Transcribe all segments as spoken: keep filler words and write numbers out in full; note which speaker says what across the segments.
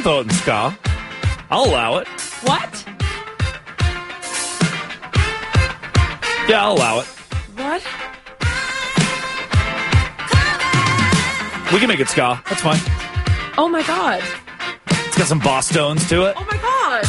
Speaker 1: can throw it in ska. I'll allow it.
Speaker 2: What?
Speaker 1: Yeah, I'll allow it.
Speaker 2: What?
Speaker 1: We can make it ska. That's fine.
Speaker 2: Oh, my God.
Speaker 1: It's got some boss tones to it.
Speaker 2: Oh, my God.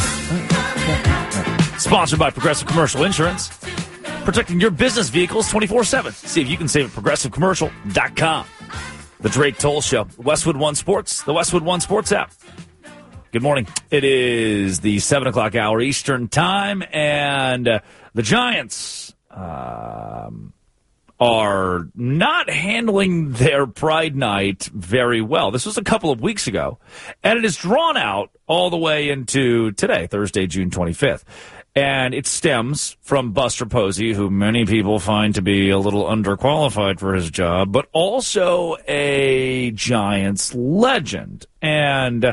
Speaker 1: Sponsored by Progressive Commercial Insurance. Protecting your business vehicles twenty-four seven. See if you can save at progressive commercial dot com. The Drake Toll Show. Westwood One Sports. The Westwood One Sports app. Good morning. It is the seven o'clock hour Eastern time, and uh, the Giants um, are not handling their Pride Night very well. This was a couple of weeks ago, and it is drawn out all the way into today, Thursday, June twenty-fifth. And it stems from Buster Posey, who many people find to be a little underqualified for his job, but also a Giants legend. And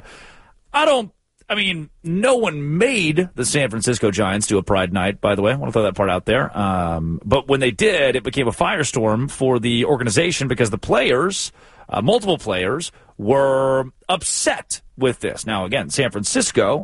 Speaker 1: I don't, I mean, no one made the San Francisco Giants do a Pride Night, by the way. I want to throw that part out there. Um, but when they did, it became a firestorm for the organization because the players, uh, multiple players, were upset with this. Now, again, San Francisco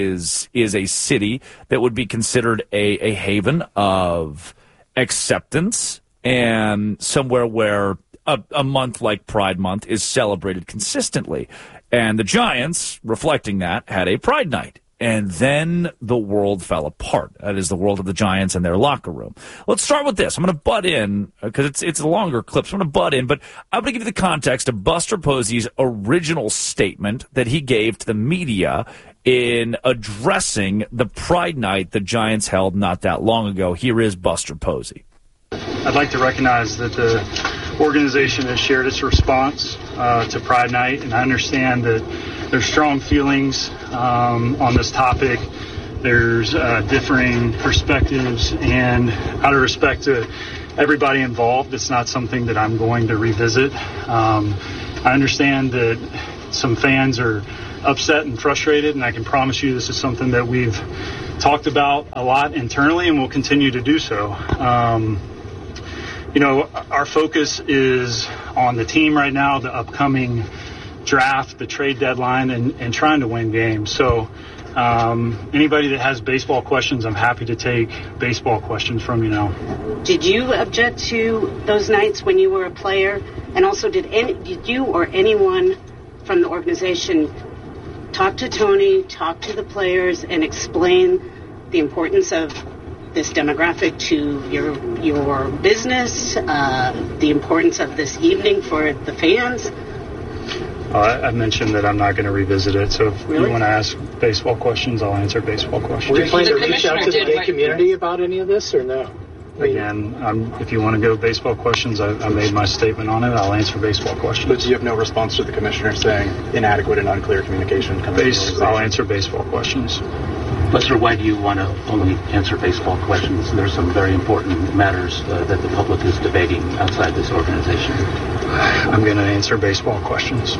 Speaker 1: is is a city that would be considered a, a haven of acceptance and somewhere where a, a month like Pride Month is celebrated consistently. And the Giants, reflecting that, had a Pride Night. And then the world fell apart. That is the world of the Giants and their locker room. Let's start with this. I'm going to butt in, because it's it's a longer clip, so I'm going to butt in. But I'm going to give you the context of Buster Posey's original statement that he gave to the media in addressing the Pride Night the Giants held not that long ago. Here is Buster Posey.
Speaker 3: I'd like to recognize that the organization has shared its response uh, to Pride Night, and I understand that there's strong feelings um, on this topic. There's uh, differing perspectives, and out of respect to everybody involved, it's not something that I'm going to revisit. Um, I understand that some fans are upset and frustrated, and I can promise you this is something that we've talked about a lot internally and will continue to do so. Um, you know, our focus is on the team right now, the upcoming draft, the trade deadline, and, and trying to win games. So um, anybody that has baseball questions, I'm happy to take baseball questions from you now.
Speaker 4: Did you object to those nights when you were a player? And also, did any, did you or anyone from the organization talk to Tony, talk to the players, and explain the importance of this demographic to your your business, uh, the importance of this evening for the fans?
Speaker 3: Uh, I mentioned that I'm not going to revisit it, so if
Speaker 4: Really?
Speaker 3: you want to ask baseball questions, I'll answer baseball questions.
Speaker 5: Were you planning to
Speaker 2: The
Speaker 5: reach out to the
Speaker 2: commissioner
Speaker 5: gay
Speaker 2: did-
Speaker 5: community about any of this, or no? I mean,
Speaker 3: Again, um, if you want to go baseball questions, I, I made my statement on it. I'll answer baseball questions.
Speaker 5: but you have no response to the commissioner saying inadequate and unclear communication coming
Speaker 3: Base,
Speaker 5: from the
Speaker 3: I'll
Speaker 5: organization?
Speaker 3: answer baseball questions.
Speaker 6: Buster, why do you want to only answer baseball questions? There's some very important matters uh, that the public is debating outside this organization.
Speaker 3: I'm going to answer baseball questions.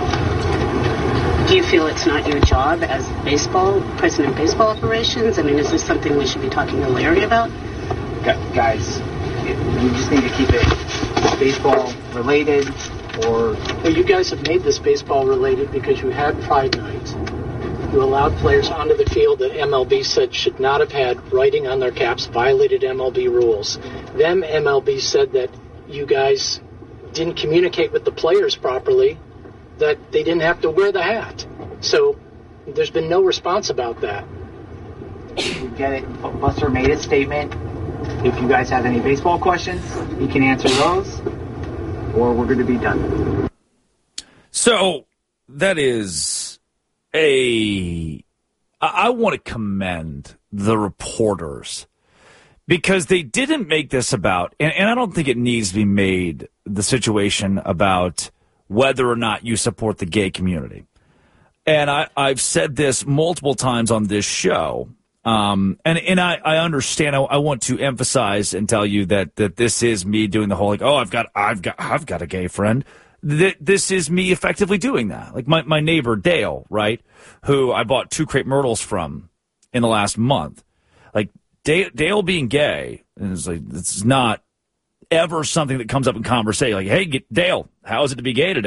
Speaker 4: Do you feel it's not your job as baseball, president of baseball operations? I mean, is this something we should be talking to Larry about?
Speaker 7: Gu- Guys, you just need to keep it baseball related, or
Speaker 5: Well, you guys have made this baseball related because you had Pride Night. You allowed players onto the field that M L B said should not have had writing on their caps, violated M L B rules. Then M L B said that you guys didn't communicate with the players properly, that they didn't have to wear the hat. So there's been no response about that.
Speaker 7: you get it. Buster made a statement. If you guys have any baseball questions, he can answer those, or we're going to be done.
Speaker 1: So that is a. I I want to commend the reporters because they didn't make this about, and, and I don't think it needs to be made the situation about whether or not you support the gay community. And I, I've said this multiple times on this show. Um, and, and I, I understand. I, I want to emphasize and tell you that, that this is me doing the whole, like, oh, I've got, I've got, I've got a gay friend. Th- this is me effectively doing that. Like my, my neighbor Dale, right? Who I bought two crepe myrtles from in the last month. Like Dale, Dale being gay is like, it's not ever something that comes up in conversation. Like, hey, get, Dale, how is it to be gay today?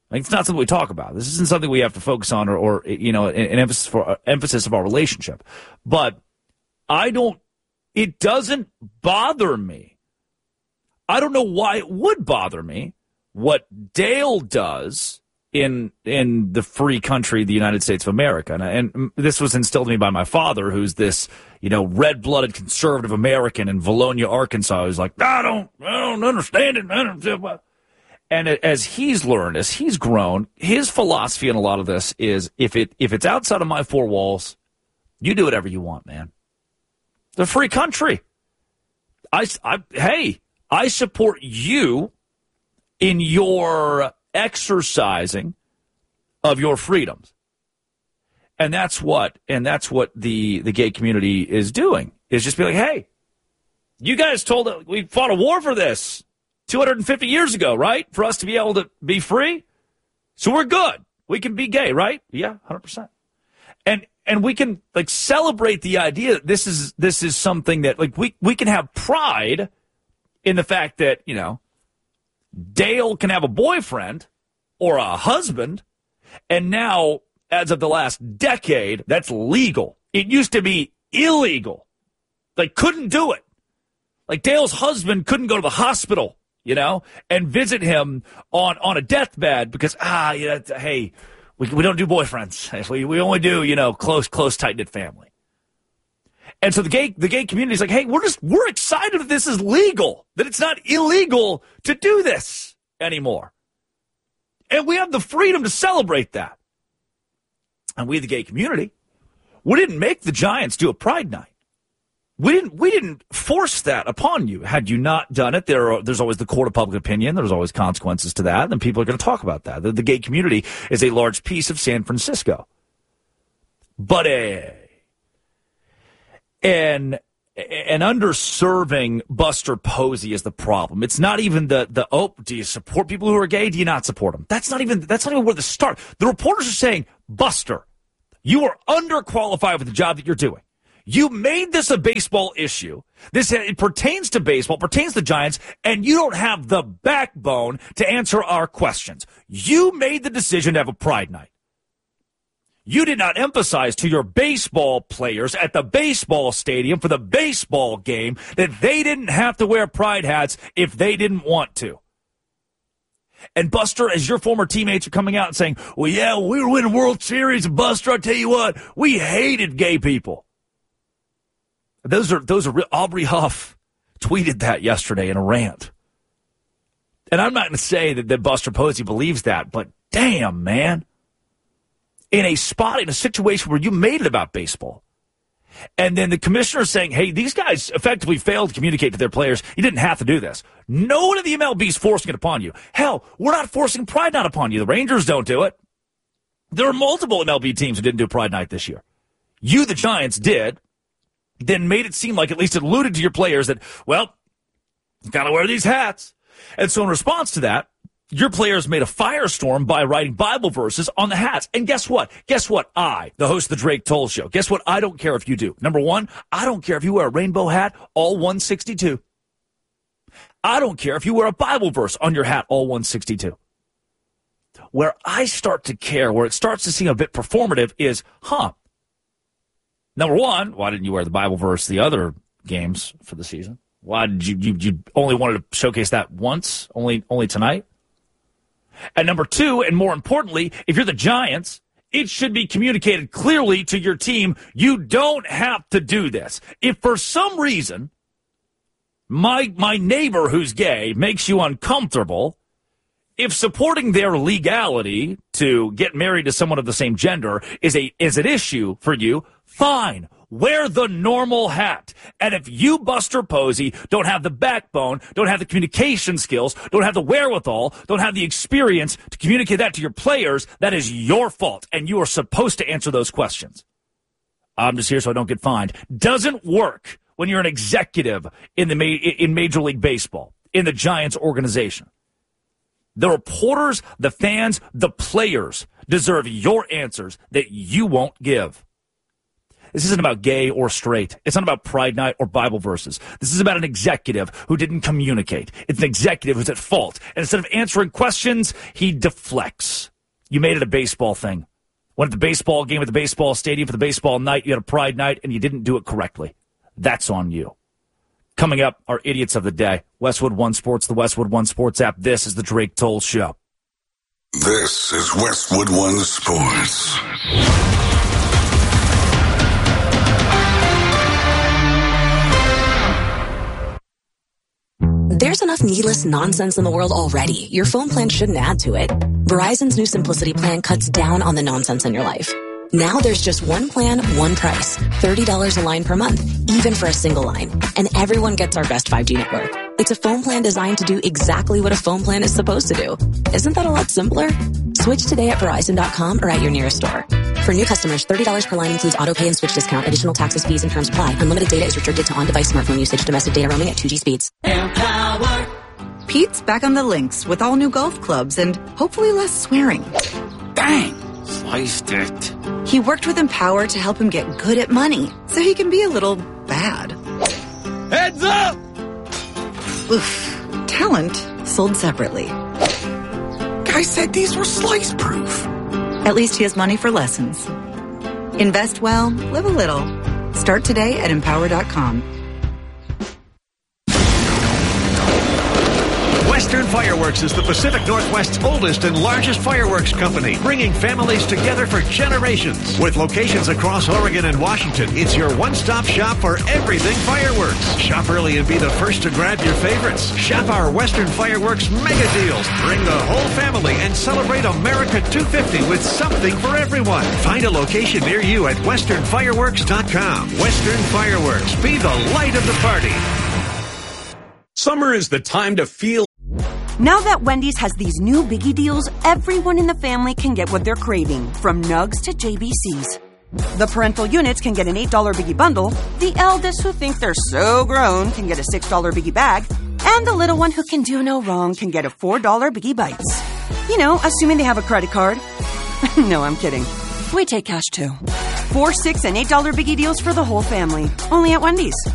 Speaker 1: Like, it's not something we talk about. This isn't something we have to focus on or, or you know, an, an emphasis for uh, emphasis of our relationship. But I don't, it doesn't bother me. I don't know why it would bother me what Dale does in in the free country, the United States of America. And, and this was instilled in me by my father, who's this, you know, red-blooded conservative American in Valonia, Arkansas, who's like, I don't, I don't understand it, man. And as he's learned, as he's grown, his philosophy in a lot of this is if it if it's outside of my four walls, you do whatever you want, man. It's a free country. I, I, hey, I support you in your exercising of your freedoms. And that's what and that's what the, the gay community is doing, is just be like, hey, you guys told us we fought a war for this two hundred fifty years ago, right? For us to be able to be free. So we're good. We can be gay, right? Yeah, one hundred percent. And and we can like celebrate the idea that this is this is something that like we, we can have pride in the fact that, you know, Dale can have a boyfriend or a husband, and now, as of the last decade, that's legal. It used to be illegal. They couldn't do it. Like Dale's husband couldn't go to the hospital, you know, and visit him on, on a deathbed because, ah, you know, hey, we, we don't do boyfriends. We, we only do, you know, close, close, tight-knit family. And so the gay the gay community is like, hey, we're just we're excited that this is legal, that it's not illegal to do this anymore. And we have the freedom to celebrate that. And we, the gay community, we didn't make the Giants do a Pride Night. We didn't we didn't force that upon you. Had you not done it, there are, there's always the court of public opinion. There's always consequences to that, and people are going to talk about that. The, the gay community is a large piece of San Francisco. But a And and underserving Buster Posey is the problem. It's not even the the oh, do you support people who are gay? Do you not support them? That's not even that's not even where the start. The reporters are saying, Buster, you are underqualified for the job that you're doing. You made this a baseball issue. This it pertains to baseball, pertains to the Giants, and you don't have the backbone to answer our questions. You made the decision to have a Pride Night. You did not emphasize to your baseball players at the baseball stadium for the baseball game that they didn't have to wear pride hats if they didn't want to. And Buster, as your former teammates are coming out and saying, well, yeah, we were winning World Series, and Buster, I'll tell you what, we hated gay people. Those are, those are real. Aubrey Huff tweeted that yesterday in a rant. And I'm not going to say that, that Buster Posey believes that, but damn, man. In a spot, in a situation where you made it about baseball. And then the commissioner is saying, hey, these guys effectively failed to communicate to their players. You didn't have to do this. No one in the M L B is forcing it upon you. Hell, we're not forcing Pride Night upon you. The Rangers don't do it. There are multiple M L B teams who didn't do Pride Night this year. You, the Giants, did. Then made it seem like at least it alluded to your players that, well, you got to wear these hats. And so in response to that, your players made a firestorm by writing Bible verses on the hats. And guess what? Guess what? I, the host of the Drake Toll Show, guess what? I don't care if you do. Number one, I don't care if you wear a rainbow hat, all one sixty-two. I don't care if you wear a Bible verse on your hat, all one sixty-two. Where I start to care, where it starts to seem a bit performative is, huh, number one, why didn't you wear the Bible verse the other games for the season? Why did you, you, you only wanted to showcase that once, only, only tonight? And number two, and more importantly, if you're the Giants, it should be communicated clearly to your team, you don't have to do this. If for some reason my my neighbor who's gay makes you uncomfortable, if supporting their legality to get married to someone of the same gender is a is an issue for you, fine. Wear the normal hat. And if you, Buster Posey, don't have the backbone, don't have the communication skills, don't have the wherewithal, don't have the experience to communicate that to your players, that is your fault, and you are supposed to answer those questions. I'm just here so I don't get fined. Doesn't work when you're an executive in the in Major League Baseball, in the Giants organization. The reporters, the fans, the players deserve your answers that you won't give. This isn't about gay or straight. It's not about Pride Night or Bible verses. This is about an executive who didn't communicate. It's an executive who's at fault. And instead of answering questions, he deflects. You made it a baseball thing. Went at the baseball game at the baseball stadium for the baseball night. You had a Pride Night, and you didn't do it correctly. That's on you. Coming up, our idiots of the day. Westwood One Sports, the Westwood One Sports app. This is the Drake Toll Show.
Speaker 8: This is Westwood One Sports.
Speaker 9: There's enough needless nonsense in the world already. Your phone plan shouldn't add to it. Verizon's new Simplicity plan cuts down on the nonsense in your life. Now there's just one plan, one price. thirty dollars a line per month, even for a single line. And everyone gets our best five G network. It's a phone plan designed to do exactly what a phone plan is supposed to do. Isn't that a lot simpler? Switch today at Verizon dot com or at your nearest store. For new customers, thirty dollars per line includes auto pay and switch discount. Additional taxes, fees, and terms apply. Unlimited data is restricted to on-device smartphone usage. Domestic data roaming at two G speeds.
Speaker 10: Empower. Pete's back on the links with all new golf clubs and hopefully less swearing.
Speaker 11: Dang, sliced it.
Speaker 10: He worked with Empower to help him get good at money so he can be a little bad.
Speaker 11: Heads up!
Speaker 10: Oof. Talent sold separately.
Speaker 11: Guy said these were slice proof.
Speaker 10: At least he has money for lessons. Invest well, live a little. Start today at empower dot com.
Speaker 12: Western Fireworks is the Pacific Northwest's oldest and largest fireworks company, bringing families together for generations. With locations across Oregon and Washington, it's your one-stop shop for everything fireworks. Shop early and be the first to grab your favorites. Shop our Western Fireworks mega deals. Bring the whole family and celebrate America two fifty with something for everyone. Find a location near you at western fireworks dot com. Western Fireworks. Be the light of the party.
Speaker 13: Summer is the time to feel.
Speaker 14: Now that Wendy's has these new biggie deals, everyone in the family can get what they're craving, from nugs to J B Cs. The parental units can get an eight dollar biggie bundle, the eldest who think they're so grown can get a six dollar biggie bag, and the little one who can do no wrong can get a four dollar biggie bites. You know, assuming they have a credit card. No, I'm kidding. We take cash too. Four, six, and eight dollar biggie deals for the whole family. Only at Wendy's.